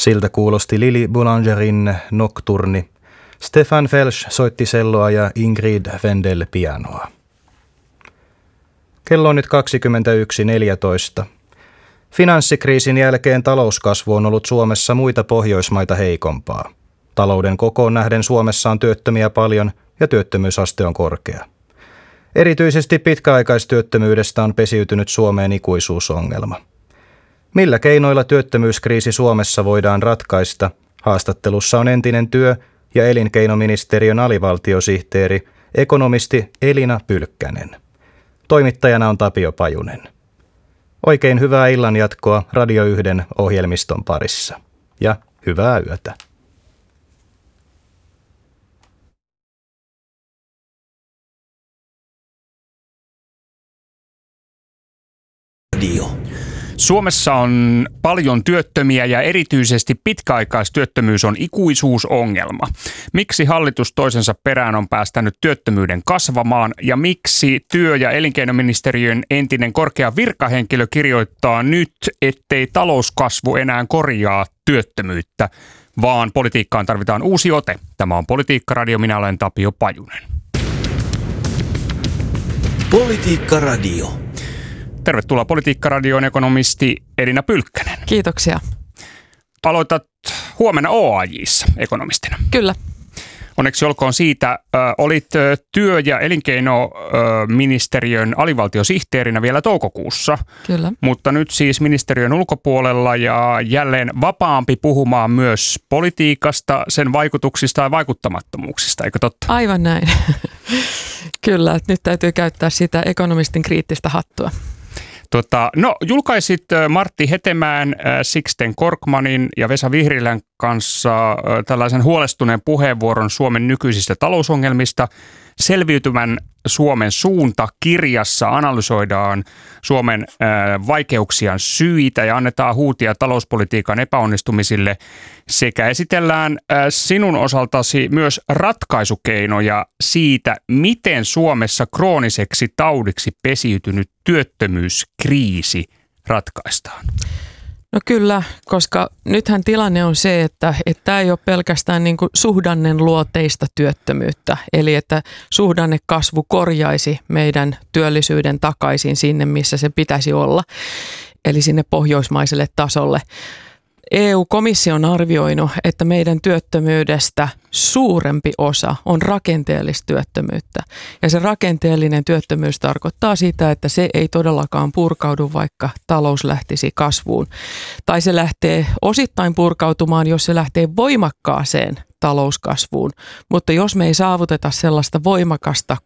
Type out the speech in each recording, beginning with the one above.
Siltä kuulosti Lili Boulangerin Nocturni. Stefan Felsch soitti selloa ja Ingrid Wendel pianoa. Kello on nyt 21.14. Finanssikriisin jälkeen talouskasvu on ollut Suomessa muita Pohjoismaita heikompaa. Talouden kokoon nähden Suomessa on työttömiä paljon ja työttömyysaste on korkea. Erityisesti pitkäaikaistyöttömyydestä on pesiytynyt Suomeen ikuisuusongelma. Millä keinoilla työttömyyskriisi Suomessa voidaan ratkaista? Haastattelussa on entinen työ- ja elinkeinoministeriön alivaltiosihteeri, ekonomisti Elina Pylkkänen. Toimittajana on Tapio Pajunen. Oikein hyvää illanjatkoa Radio 1 ohjelmiston parissa. Ja hyvää yötä. Suomessa on paljon työttömiä ja erityisesti pitkäaikaistyöttömyys on ikuisuusongelma. Miksi hallitus toisensa perään on päästänyt työttömyyden kasvamaan ja miksi työ- ja elinkeinoministeriön entinen korkea virkahenkilö kirjoittaa nyt, ettei talouskasvu enää korjaa työttömyyttä, vaan politiikkaan tarvitaan uusi ote. Tämä on Politiikka-radio, minä olen Tapio Pajunen. Politiikka-radio. Tervetuloa Politiikka-radioon ekonomisti Elina Pylkkänen. Kiitoksia. Aloitat huomenna OAJ:ssa ekonomistina. Kyllä. Onneksi olkoon siitä. Olit työ- ja elinkeinoministeriön alivaltiosihteerinä vielä toukokuussa. Kyllä. Mutta nyt siis ministeriön ulkopuolella ja jälleen vapaampi puhumaan myös politiikasta, sen vaikutuksista ja vaikuttamattomuuksista, eikö totta? Aivan näin. Kyllä, että nyt täytyy käyttää sitä ekonomistin kriittistä hattua. Julkaisit Martti Hetemäen, Sixten Korkmanin ja Vesa Vihriälän kanssa tällaisen huolestuneen puheenvuoron Suomen nykyisistä talousongelmista. Selviytymän Suomen suunta -kirjassa analysoidaan Suomen vaikeuksien syitä ja annetaan huutia talouspolitiikan epäonnistumisille sekä esitellään sinun osaltasi myös ratkaisukeinoja siitä, miten Suomessa krooniseksi taudiksi pesiytynyt työttömyyskriisi ratkaistaan. No kyllä, koska nythän tilanne on se, että tämä ei ole pelkästään niin kuin suhdannen luoteista työttömyyttä. Eli että suhdannekasvu korjaisi meidän työllisyyden takaisin sinne, missä se pitäisi olla, eli sinne pohjoismaiselle tasolle. EU-komissio on arvioinut, että meidän työttömyydestä suurempi osa on rakenteellista työttömyyttä. Ja se rakenteellinen työttömyys tarkoittaa sitä, että se ei todellakaan purkaudu, vaikka talous lähtisi kasvuun. Tai se lähtee osittain purkautumaan, jos se lähtee voimakkaaseen talouskasvuun. Mutta jos me ei saavuteta sellaista voimakasta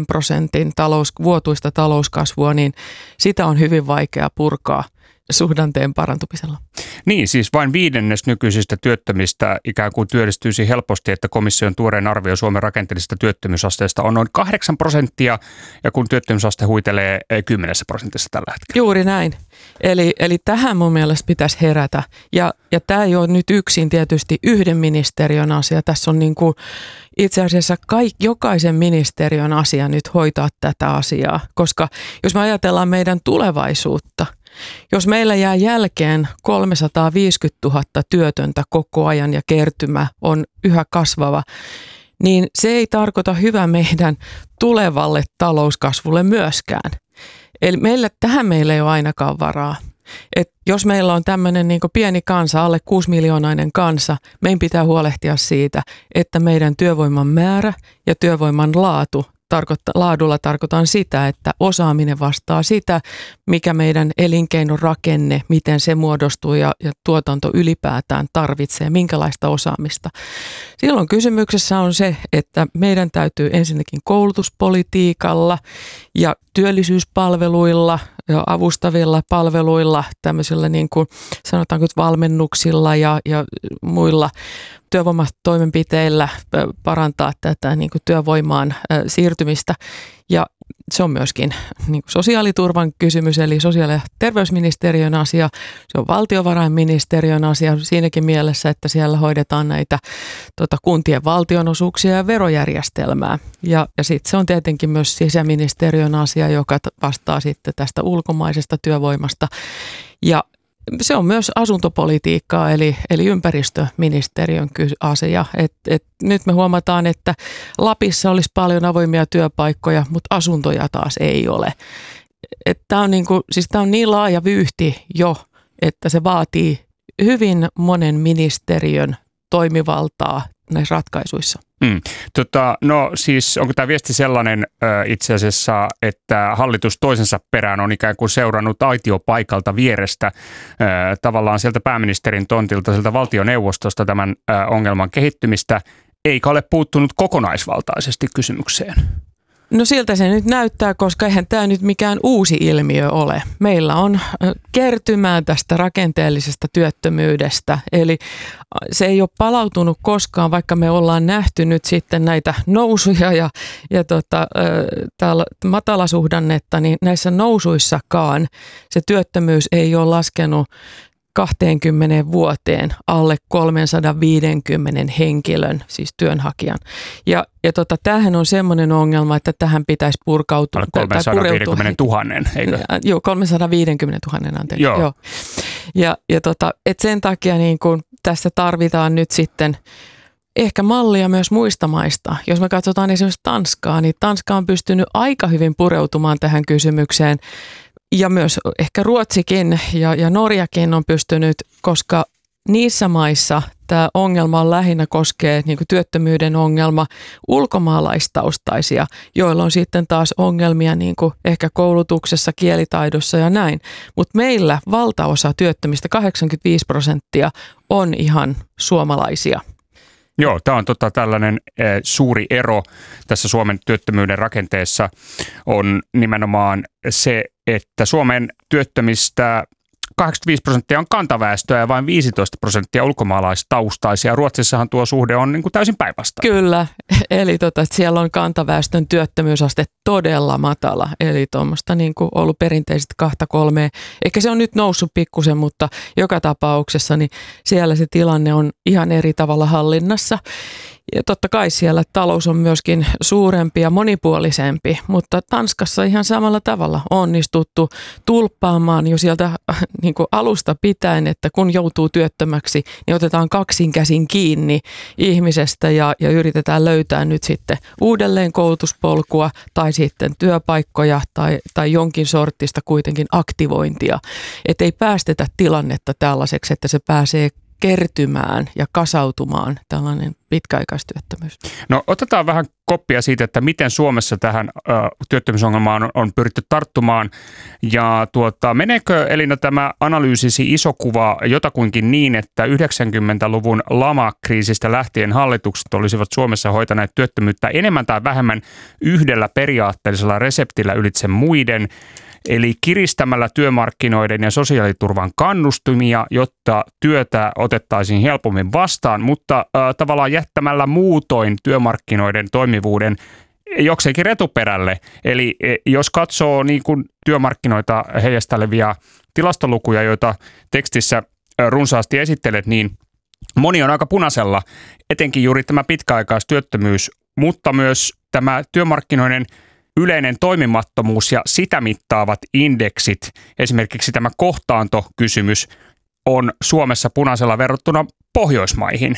3% vuotuista talouskasvua, niin sitä on hyvin vaikea purkaa suhdanteen parantumisella. Niin, siis vain 1/5 nykyisistä työttömistä ikään kuin työllistyisi helposti, että komission tuoreen arvio Suomen rakenteellisesta työttömyysasteesta on noin 8%, ja kun työttömyysaste huitelee 10% tällä hetkellä. Juuri näin. Eli tähän mun mielestä pitäisi herätä. Ja tämä ei ole nyt yksin tietysti yhden ministeriön asia. Tässä on niin kuin itse asiassa jokaisen ministeriön asia nyt hoitaa tätä asiaa, koska jos me ajatellaan meidän tulevaisuutta, jos meillä jää jälkeen 350 000 työtöntä koko ajan ja kertymä on yhä kasvava, niin se ei tarkoita hyvää meidän tulevalle talouskasvulle myöskään. Eli tähän meillä ei ole ainakaan varaa. Et jos meillä on tämmöinen niin kuin pieni kansa, alle 6-miljoonainen kansa, meidän pitää huolehtia siitä, että meidän työvoiman määrä ja työvoiman laadulla tarkoitan sitä, että osaaminen vastaa sitä, mikä meidän elinkeinon rakenne, miten se muodostuu ja tuotanto ylipäätään tarvitsee, minkälaista osaamista. Silloin kysymyksessä on se, että meidän täytyy ensinnäkin koulutuspolitiikalla ja työllisyyspalveluilla ja avustavilla palveluilla, tämmöisillä niin kuin sanotaanko valmennuksilla ja muilla työvoimatoimenpiteillä parantaa tätä niin kuin työvoimaan siirtymistä. Ja se on myöskin niin kuin sosiaaliturvan kysymys, eli sosiaali- ja terveysministeriön asia, se on valtiovarainministeriön asia siinäkin mielessä, että siellä hoidetaan näitä kuntien valtionosuuksia ja verojärjestelmää. Ja sitten se on tietenkin myös sisäministeriön asia, joka vastaa sitten tästä ulkomaisesta työvoimasta. Ja se on myös asuntopolitiikkaa, eli ympäristöministeriön asia. Nyt me huomataan, että Lapissa olisi paljon avoimia työpaikkoja, mutta asuntoja taas ei ole. Tämä on niin laaja vyyhti jo, että se vaatii hyvin monen ministeriön toimivaltaa näissä ratkaisuissa. No siis onko tämä viesti sellainen itse asiassa, että hallitus toisensa perään on ikään kuin seurannut aitiopaikalta vierestä tavallaan sieltä pääministerin tontilta, sieltä valtioneuvostosta tämän ongelman kehittymistä, eikä ole puuttunut kokonaisvaltaisesti kysymykseen? No siltä se nyt näyttää, koska eihän tämä nyt mikään uusi ilmiö ole. Meillä on kertymää tästä rakenteellisesta työttömyydestä, eli se ei ole palautunut koskaan, vaikka me ollaan nähty nyt sitten näitä nousuja ja matalasuhdannetta, niin näissä nousuissakaan se työttömyys ei ole laskenut 20 vuoteen alle 350 henkilön, siis työnhakijan. Ja tämähän on semmoinen ongelma, että tähän pitäisi purkautua. 350 000, eikö? Joo, 350 000, anteeksi. Joo. Ja et sen takia niin kun tässä tarvitaan nyt sitten ehkä mallia myös muista maista. Jos me katsotaan esimerkiksi Tanskaa, niin Tanska on pystynyt aika hyvin pureutumaan tähän kysymykseen. Ja myös ehkä Ruotsikin ja Norjakin on pystynyt, koska niissä maissa tämä ongelma lähinnä koskee niin kuin työttömyyden ongelma ulkomaalaistaustaisia, joilla on sitten taas ongelmia niin kuin ehkä koulutuksessa, kielitaidossa ja näin. Mutta meillä valtaosa työttömistä, 85%, on ihan suomalaisia. Joo, tämä on tällainen suuri ero tässä Suomen työttömyyden rakenteessa on nimenomaan se, että Suomen työttömistä 85% on kantaväestöä ja vain 15% ulkomaalaistaustaisia. Ruotsissahan tuo suhde on niin kuin täysin päinvastainen. Kyllä, eli siellä on kantaväestön työttömyysaste todella matala, eli tuommoista niin kuin ollut perinteisesti 2-3. Ehkä se on nyt noussut pikkusen, mutta joka tapauksessa niin siellä se tilanne on ihan eri tavalla hallinnassa. Ja totta kai siellä talous on myöskin suurempi ja monipuolisempi, mutta Tanskassa ihan samalla tavalla onnistuttu tulppaamaan jo sieltä niin kuin alusta pitäen, että kun joutuu työttömäksi, niin otetaan kaksin käsin kiinni ihmisestä ja yritetään löytää nyt sitten uudelleen koulutuspolkua tai sitten työpaikkoja tai jonkin sortista kuitenkin aktivointia. Että ei päästetä tilannetta tällaiseksi, että se pääsee kertymään ja kasautumaan tällainen pitkäaikaistyöttömyys. No otetaan vähän koppia siitä, että miten Suomessa tähän työttömyysongelmaan on pyritty tarttumaan. Ja meneekö Elina tämä analyysisi iso kuva jotakuinkin niin, että 90-luvun lamakriisistä lähtien hallitukset olisivat Suomessa hoitaneet työttömyyttä enemmän tai vähemmän yhdellä periaatteellisella reseptillä ylitse muiden, eli kiristämällä työmarkkinoiden ja sosiaaliturvan kannustimia, jotta työtä otettaisiin helpommin vastaan, mutta tavallaan jättämällä muutoin työmarkkinoiden toimivuuden jokseenkin retuperälle. Eli jos katsoo niin kuin työmarkkinoita heijastelevia tilastolukuja, joita tekstissä runsaasti esittelet, niin moni on aika punaisella, etenkin juuri tämä pitkäaikaistyöttömyys, mutta myös tämä työmarkkinoiden yleinen toimimattomuus ja sitä mittaavat indeksit, esimerkiksi tämä kohtaantokysymys, on Suomessa punaisella verrattuna Pohjoismaihin.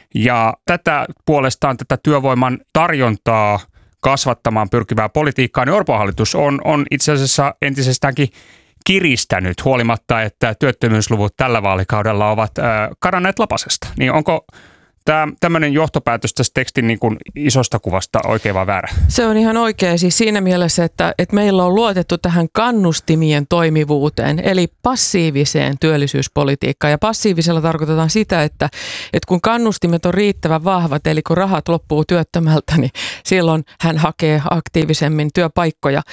Ja tätä puolestaan tätä työvoiman tarjontaa kasvattamaan pyrkivää politiikkaa, niin Orpon hallitus on itse asiassa entisestäänkin kiristänyt huolimatta, että työttömyysluvut tällä vaalikaudella ovat karanneet lapasesta. Niin onko tämmöinen johtopäätös tästä tekstin niin kuin isosta kuvasta oikein vai väärä? Se on ihan oikein siis siinä mielessä, että meillä on luotettu tähän kannustimien toimivuuteen, eli passiiviseen työllisyyspolitiikkaan. Ja passiivisella tarkoitetaan sitä, että kun kannustimet on riittävän vahvat, eli kun rahat loppuu työttömältä, niin silloin hän hakee aktiivisemmin työpaikkoja.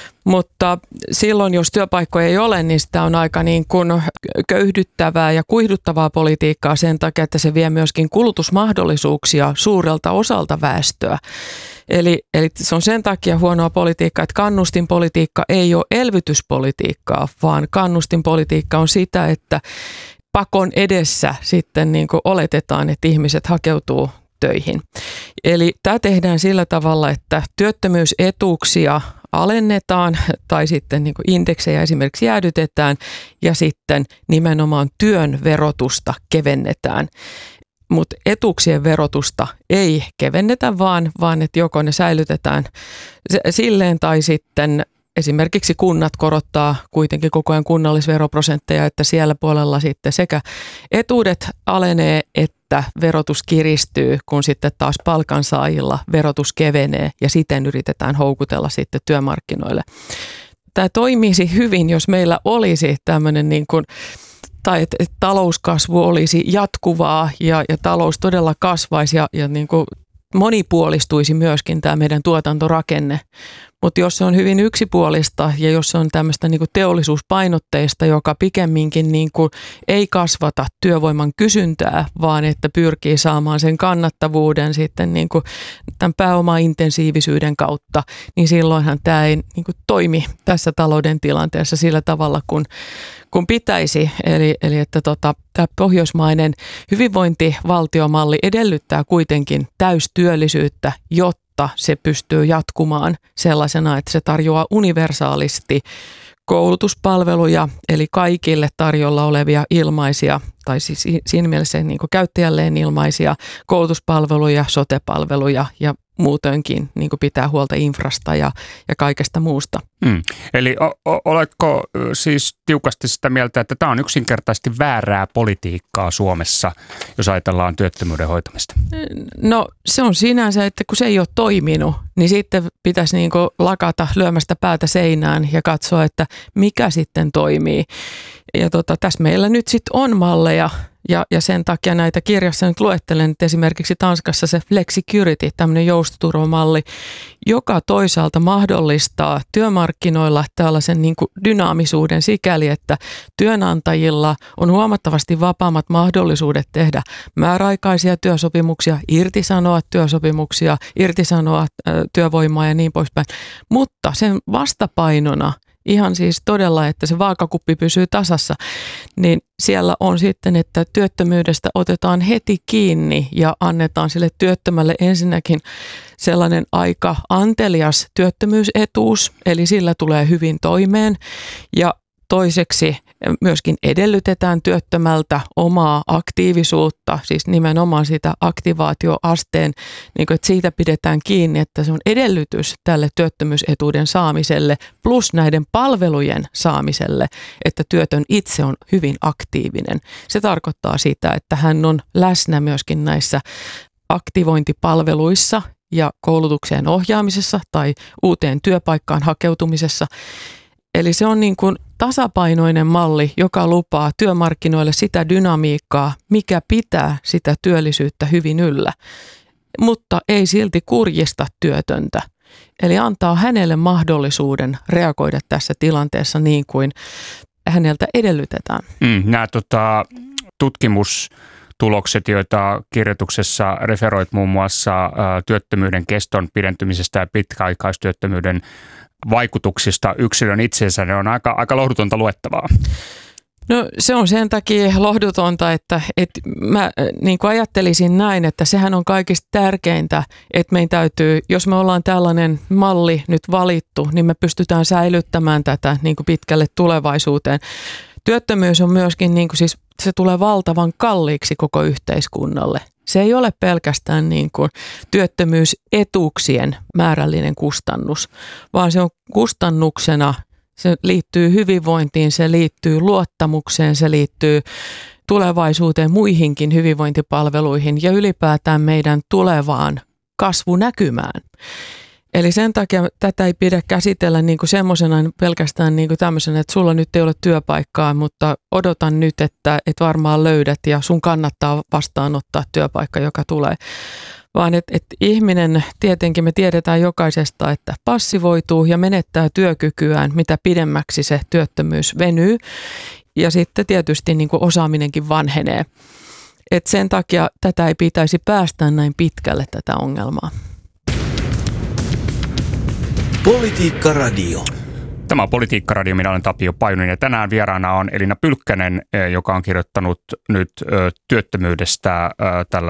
Mutta silloin, jos työpaikkoja ei ole, niin sitä on aika niin kuin köyhdyttävää ja kuihduttavaa politiikkaa sen takia, että se vie myöskin kulutusmahdollisuuksia suurelta osalta väestöä. Eli se on sen takia huonoa politiikkaa, että kannustinpolitiikka ei ole elvytyspolitiikkaa, vaan kannustinpolitiikka on sitä, että pakon edessä sitten niin kuin oletetaan, että ihmiset hakeutuu töihin. Eli tämä tehdään sillä tavalla, että työttömyysetuuksia alennetaan tai sitten niin kuin indeksejä esimerkiksi jäädytetään ja sitten nimenomaan työn verotusta kevennetään. Mutta etuuksien verotusta ei kevennetä, vaan että joko ne säilytetään silleen tai sitten esimerkiksi kunnat korottaa kuitenkin koko ajan kunnallisveroprosentteja, että siellä puolella sitten sekä etuudet alenee että verotus kiristyy, kun sitten taas palkansaajilla verotus kevenee ja siten yritetään houkutella sitten työmarkkinoille. Tämä toimisi hyvin, jos meillä olisi tämmöinen niin kuin tai että talouskasvu olisi jatkuvaa ja talous todella kasvaisi ja niin kuin monipuolistuisi myöskin tämä meidän tuotantorakenne. Mutta jos se on hyvin yksipuolista ja jos se on tämmöistä niin kuin teollisuuspainotteista, joka pikemminkin niin kuin ei kasvata työvoiman kysyntää, vaan että pyrkii saamaan sen kannattavuuden sitten niin kuin tämän pääomaintensiivisyyden kautta, niin silloinhan tämä ei niin kuin toimi tässä talouden tilanteessa sillä tavalla, kun pitäisi. Eli että tämä pohjoismainen hyvinvointivaltiomalli edellyttää kuitenkin täystyöllisyyttä, jotta se pystyy jatkumaan sellaisena, että se tarjoaa universaalisti koulutuspalveluja, eli kaikille tarjolla olevia ilmaisia, tai siis siinä mielessä niin kuin käyttäjälleen ilmaisia koulutuspalveluja, sote-palveluja ja muutenkin niin kuin pitää huolta infrasta ja kaikesta muusta. Eli oletko siis tiukasti sitä mieltä, että tämä on yksinkertaisesti väärää politiikkaa Suomessa, jos ajatellaan työttömyyden hoitamista? No se on sinänsä, että kun se ei ole toiminut, niin sitten pitäisi niin kuin lakata lyömästä päätä seinään ja katsoa, että mikä sitten toimii. Ja tässä meillä nyt sitten on malleja. Ja sen takia näitä kirjassa nyt luettelen, että esimerkiksi Tanskassa se flexicurity, tämmöinen joustoturvamalli, joka toisaalta mahdollistaa työmarkkinoilla tällaisen niin kuin dynaamisuuden sikäli, että työnantajilla on huomattavasti vapaammat mahdollisuudet tehdä määräaikaisia työsopimuksia, irtisanoa työsopimuksia, irtisanoa työvoimaa ja niin poispäin. Mutta sen vastapainona ihan siis todella, että se vaakakuppi pysyy tasassa, niin siellä on sitten, että työttömyydestä otetaan heti kiinni ja annetaan sille työttömälle ensinnäkin sellainen aika antelias työttömyysetuus, eli sillä tulee hyvin toimeen ja toiseksi myöskin edellytetään työttömältä omaa aktiivisuutta, siis nimenomaan sitä aktivaatioasteen, niin kuin, että siitä pidetään kiinni, että se on edellytys tälle työttömyysetuuden saamiselle plus näiden palvelujen saamiselle, että työtön itse on hyvin aktiivinen. Se tarkoittaa sitä, että hän on läsnä myöskin näissä aktivointipalveluissa ja koulutukseen ohjaamisessa tai uuteen työpaikkaan hakeutumisessa. Eli se on niin kuin tasapainoinen malli, joka lupaa työmarkkinoille sitä dynamiikkaa, mikä pitää sitä työllisyyttä hyvin yllä, mutta ei silti kurjista työtöntä. Eli antaa hänelle mahdollisuuden reagoida tässä tilanteessa niin kuin häneltä edellytetään. Nämä tutkimustulokset, joita kirjoituksessa referoit muun muassa työttömyyden keston pidentymisestä ja pitkäaikaistyöttömyyden vaikutuksista yksilön itseensä, ne on aika lohdutonta luettavaa. No se on sen takia lohdutonta, että mä niin kuin ajattelisin näin, että sehän on kaikista tärkeintä, että meidän täytyy, jos me ollaan tällainen malli nyt valittu, niin me pystytään säilyttämään tätä niin kuin pitkälle tulevaisuuteen. Työttömyys on myöskin, niin kuin siis, se tulee valtavan kalliiksi koko yhteiskunnalle. Se ei ole pelkästään niin kuin työttömyysetuuksien määrällinen kustannus, vaan se on kustannuksena, se liittyy hyvinvointiin, se liittyy luottamukseen, se liittyy tulevaisuuteen, muihinkin hyvinvointipalveluihin ja ylipäätään meidän tulevaan kasvunäkymään. Eli sen takia tätä ei pidä käsitellä niin kuin semmoisena pelkästään niin kuin tämmöisenä, että sulla nyt ei ole työpaikkaa, mutta odotan nyt, että varmaan löydät ja sun kannattaa vastaanottaa työpaikka, joka tulee. Vaan että ihminen, tietenkin me tiedetään jokaisesta, että passivoituu ja menettää työkykyään, mitä pidemmäksi se työttömyys venyy. Ja sitten tietysti niin kuin osaaminenkin vanhenee. Et sen takia tätä ei pitäisi päästä näin pitkälle tätä ongelmaa. Politiikka Radio. Tämä on Politiikka Radio, minä olen Tapio Pajunen ja tänään vieraana on Elina Pylkkänen, joka on kirjoittanut nyt työttömyydestä